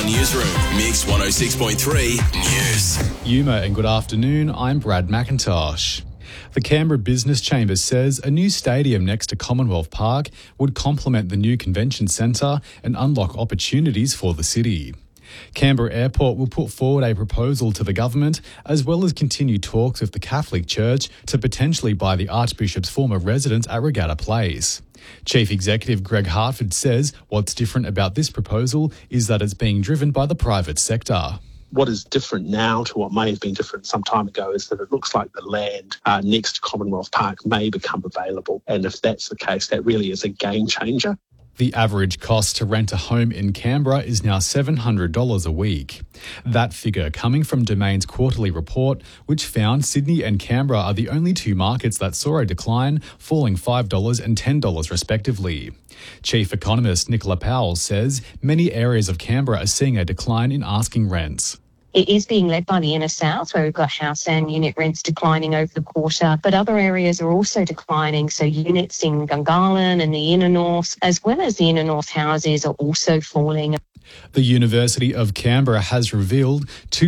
Newsroom. Mix 106.3 News. Yuma and good afternoon, I'm Brad McIntosh. The Canberra Business Chamber says a new stadium next to Commonwealth Park would complement the new convention centre and unlock opportunities for the city. Canberra Airport will put forward a proposal to the government, as well as continue talks with the Catholic Church to potentially buy the Archbishop's former residence at Regatta Place. Chief Executive Greg Hartford says what's different about this proposal is that it's being driven by the private sector. What is different now to what may have been different some time ago is that it looks like the land next to Commonwealth Park may become available. And if that's the case, that really is a game changer. The average cost to rent a home in Canberra is now $700 a week. That figure coming from Domain's quarterly report, which found Sydney and Canberra are the only two markets that saw a decline, falling $5 and $10 respectively. Chief economist Nicola Powell says many areas of Canberra are seeing a decline in asking rents. It is being led by the inner south, where we've got house and unit rents declining over the quarter, but other areas are also declining. So units in Gungahlin and the inner north, as well as the inner north houses, are also falling. The University of Canberra has revealed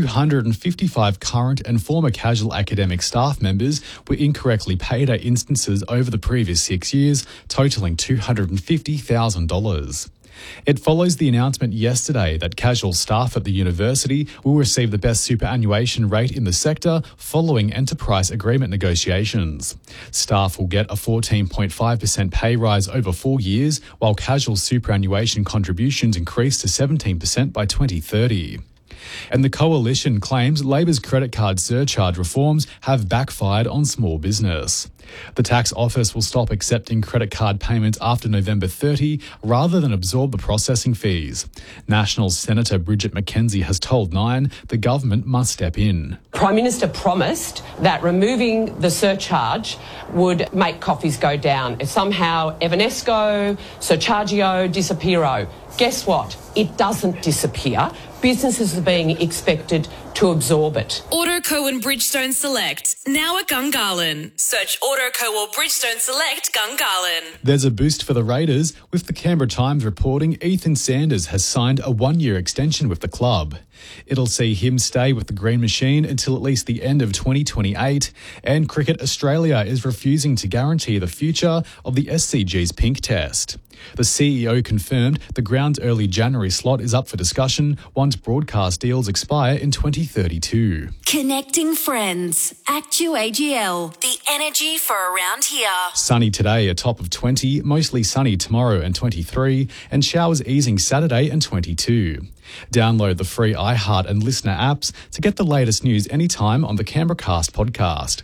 255 current and former casual academic staff members were incorrectly paid at instances over the previous 6 years, totalling $250,000. It follows the announcement yesterday that casual staff at the university will receive the best superannuation rate in the sector following enterprise agreement negotiations. Staff will get a 14.5% pay rise over 4 years, while casual superannuation contributions increase to 17% by 2030. And the Coalition claims Labor's credit card surcharge reforms have backfired on small business. The tax office will stop accepting credit card payments after November 30 rather than absorb the processing fees. National Senator Bridget McKenzie has told Nine the government must step in. Prime Minister promised that removing the surcharge would make coffees go down. Somehow Evanesco, Surchargio, disappearo. Guess what? It doesn't disappear. Businesses are being expected to absorb it. Autoco and Bridgestone Select, now at Gungahlin. Search Autoco or Bridgestone Select Gungahlin. There's a boost for the Raiders, with the Canberra Times reporting Ethan Sanders has signed a 1-year extension with the club. It'll see him stay with the Green Machine until at least the end of 2028, and Cricket Australia is refusing to guarantee the future of the SCG's Pink Test. The CEO confirmed the ground's early January slot is up for discussion once broadcast deals expire in 2032. Connecting friends. Actu-AGL. The energy for around here. Sunny today, a top of 20, mostly sunny tomorrow and 23, and showers easing Saturday and 22. Download the free iHeart and Listener apps to get the latest news anytime on the Canberra Cast podcast.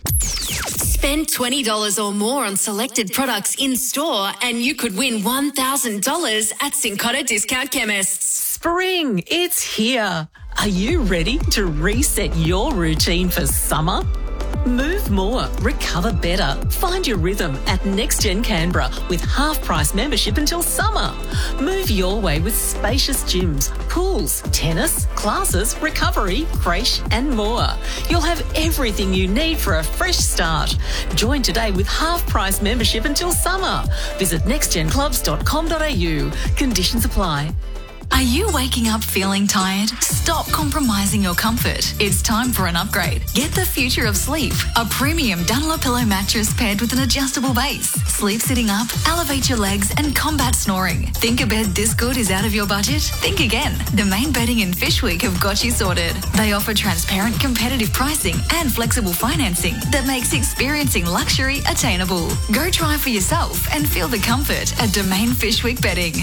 Spend $20 or more on selected products in store and you could win $1,000 at Cincotta Discount Chemists. Spring, it's here. Are you ready to reset your routine for summer? Move more, recover better. Find your rhythm at NextGen Canberra with half-price membership until summer. Move your way with spacious gyms, pools, tennis, classes, recovery, creche and more. You'll have everything you need for a fresh start. Join today with half-price membership until summer. Visit nextgenclubs.com.au. Conditions apply. Are you waking up feeling tired? Stop compromising your comfort. It's time for an upgrade. Get the future of sleep. A premium Dunlop mattress paired with an adjustable base. Sleep sitting up, elevate your legs and combat snoring. Think a bed this good is out of your budget? Think again. Domain Bedding and Fishwick have got you sorted. They offer transparent competitive pricing and flexible financing that makes experiencing luxury attainable. Go try for yourself and feel the comfort at Domain Fishwick Bedding.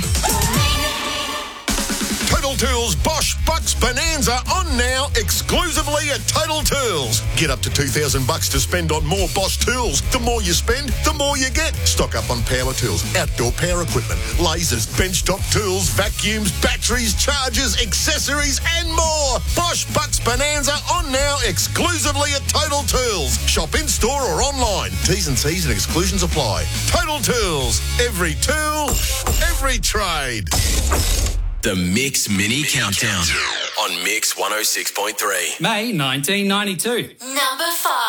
Total Tools Bosch Bucks Bonanza on now exclusively at Total Tools. Get up to $2,000 to spend on more Bosch tools. The more you spend, the more you get. Stock up on power tools, outdoor power equipment, lasers, benchtop tools, vacuums, batteries, chargers, accessories and more. Bosch Bucks Bonanza on now exclusively at Total Tools. Shop in store or online. T's and C's and exclusions apply. Total Tools. Every tool, every trade. The Mix Mini Countdown on Mix 106.3. May 1992. Number 5.